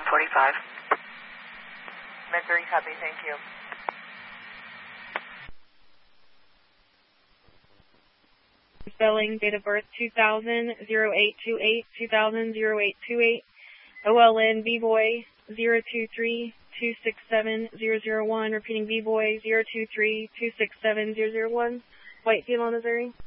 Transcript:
45. Missouri, copy, thank you. Spelling, date of birth 2000-0828, 2000-0828, OLN B-Boy 023-267-001, repeating B-Boy 023-267-001, White Female, Missouri.